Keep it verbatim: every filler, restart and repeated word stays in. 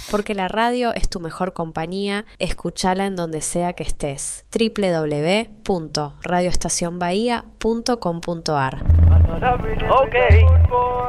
porque la radio es tu mejor compañía. Escúchala en donde sea que estés. doble u doble u doble u punto radio estación bahía punto com punto a r. Okay.